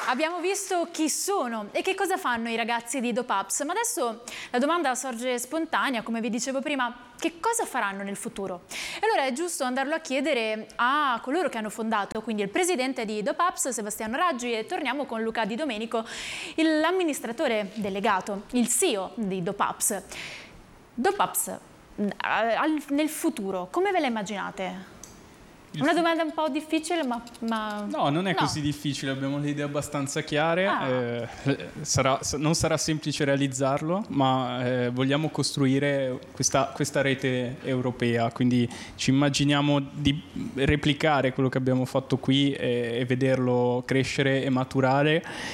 Abbiamo visto chi sono e che cosa fanno i ragazzi di DoPups, ma adesso la domanda sorge spontanea, come vi dicevo prima, che cosa faranno nel futuro? E allora è giusto andarlo a chiedere a coloro che hanno fondato, quindi il presidente di DoPups, Sebastiano Raggi, e torniamo con Luca Di Domenico, l'amministratore delegato, il CEO di DoPups. DoPups, nel futuro, come ve la immaginate? Una domanda un po' difficile, ma... No, non è così difficile, abbiamo le idee abbastanza chiare, non sarà semplice realizzarlo, ma vogliamo costruire questa rete europea, quindi ci immaginiamo di replicare quello che abbiamo fatto qui e vederlo crescere e maturare